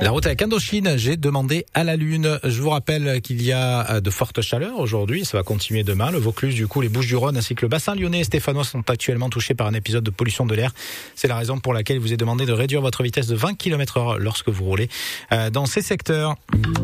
La route avec Indochine, j'ai demandé à la Lune. Je vous rappelle qu'il y a de fortes chaleurs aujourd'hui, ça va continuer demain. Le Vaucluse, du coup, les Bouches-du-Rhône ainsi que le bassin lyonnais et stéphanois sont actuellement touchés par un épisode de pollution de l'air. C'est la raison pour laquelle il vous est demandé de réduire votre vitesse de 20 km/h lorsque vous roulez dans ces secteurs.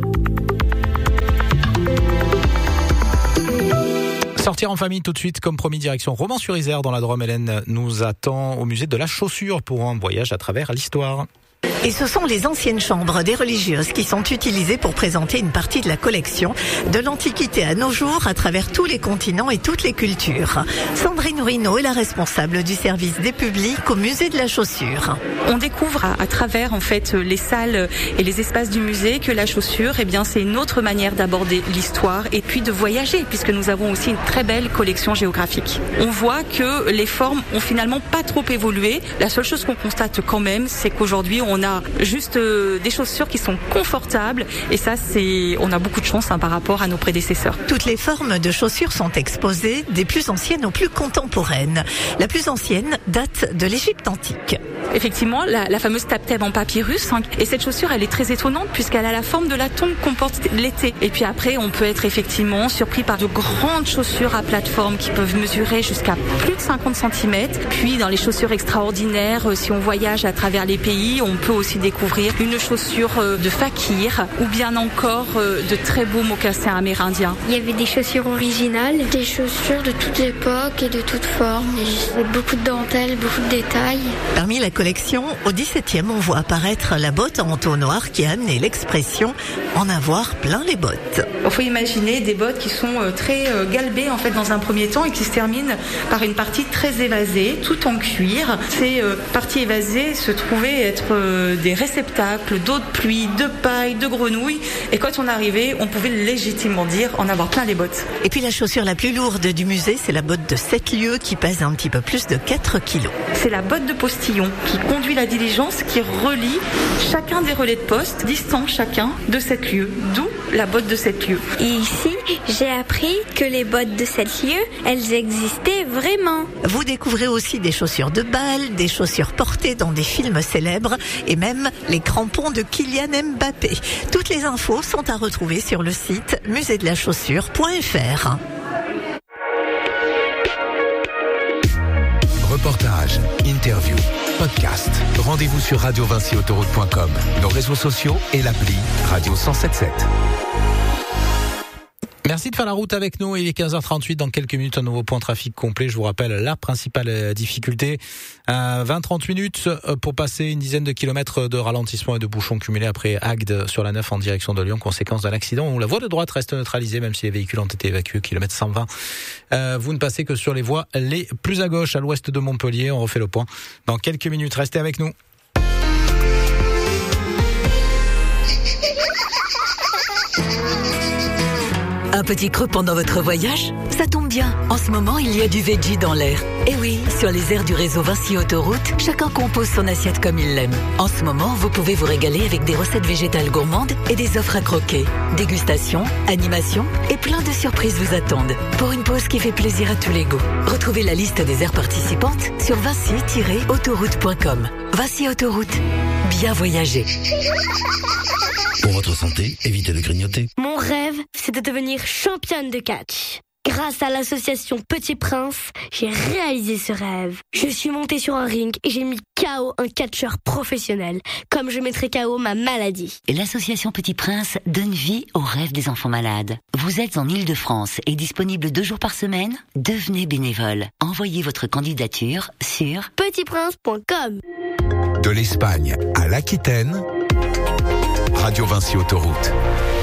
Sortir en famille tout de suite, comme promis, direction Romans-sur-Isère dans la Drôme. Hélène nous attend au musée de la chaussure pour un voyage à travers l'histoire. Et ce sont les anciennes chambres des religieuses qui sont utilisées pour présenter une partie de la collection de l'Antiquité à nos jours à travers tous les continents et toutes les cultures. Sandrine Rino est la responsable du service des publics au musée de la chaussure. On découvre à travers en fait les salles et les espaces du musée que la chaussure, c'est une autre manière d'aborder l'histoire et puis de voyager, puisque nous avons aussi une très belle collection géographique. On voit que les formes ont finalement pas trop évolué. La seule chose qu'on constate quand même, c'est qu'aujourd'hui on a juste des chaussures qui sont confortables et ça on a beaucoup de chance par rapport à nos prédécesseurs. Toutes les formes de chaussures sont exposées, des plus anciennes aux plus contemporaines. La plus ancienne date de l'Égypte antique. Effectivement, la fameuse tapteb en papyrus, et cette chaussure elle est très étonnante puisqu'elle a la forme de la tombe qu'on porte l'été. Et puis après on peut être effectivement surpris par de grandes chaussures à plateforme qui peuvent mesurer jusqu'à plus de 50 cm. Puis dans les chaussures extraordinaires, si on voyage à travers les pays, on peut aussi découvrir une chaussure de fakir ou bien encore de très beaux mocassins amérindiens. Il y avait des chaussures originales, des chaussures de toute époque et de toutes formes. Il y avait beaucoup de dentelles, beaucoup de détails. Parmi la collection, au XVIIe, on voit apparaître la botte en entonnoir qui a amené l'expression « en avoir plein les bottes ». Il faut imaginer des bottes qui sont très galbées en fait dans un premier temps et qui se terminent par une partie très évasée, tout en cuir. Ces parties évasées se trouvaient être des réceptacles d'eau de pluie, de paille, de grenouilles. Et quand on arrivait, on pouvait légitimement dire en avoir plein les bottes. Et puis la chaussure la plus lourde du musée, c'est la botte de 7 lieues qui pèse un petit peu plus de 4 kilos. C'est la botte de postillon qui conduit la diligence, qui relie chacun des relais de poste, distants chacun de 7 lieues. D'où la botte de 7 lieues. Et ici, j'ai appris que les bottes de 7 lieues, elles existaient vraiment. Vous découvrez aussi des chaussures de bal, des chaussures portées dans des films célèbres et même les crampons de Kylian Mbappé. Toutes les infos sont à retrouver sur le site musédelachaussure.fr. Reportages, interviews, podcasts. Rendez-vous sur radiovinciautoroute.com, nos réseaux sociaux et l'appli Radio 107.7. Merci de faire la route avec nous. Il est 15h38. Dans quelques minutes, un nouveau point trafic complet. Je vous rappelle la principale difficulté. 20-30 minutes pour passer une dizaine de kilomètres de ralentissement et de bouchons cumulés après Agde sur la 9 en direction de Lyon. Conséquence d'un accident où la voie de droite reste neutralisée, même si les véhicules ont été évacués. Kilomètre 120. Vous ne passez que sur les voies les plus à gauche, à l'ouest de Montpellier. On refait le point dans quelques minutes. Restez avec nous. Un petit creux pendant votre voyage? Ça tombe bien. En ce moment, il y a du veggie dans l'air. Et oui, sur les aires du réseau Vinci Autoroute, chacun compose son assiette comme il l'aime. En ce moment, vous pouvez vous régaler avec des recettes végétales gourmandes et des offres à croquer. Dégustation, animation et plein de surprises vous attendent. Pour une pause qui fait plaisir à tous les goûts. Retrouvez la liste des aires participantes sur vinci-autoroute.com. Vinci Autoroute. Bien voyager. Pour votre santé, évitez de grignoter. Mon rêve, c'est de devenir championne de catch. Grâce à l'association Petit Prince, j'ai réalisé ce rêve. Je suis montée sur un ring et j'ai mis KO un catcheur professionnel, comme je mettrai KO ma maladie. Et l'association Petit Prince donne vie aux rêves des enfants malades. Vous êtes en Île-de-France et disponible 2 jours par semaine? Devenez bénévole. Envoyez votre candidature sur petitprince.com. De l'Espagne à l'Aquitaine, Radio Vinci Autoroute.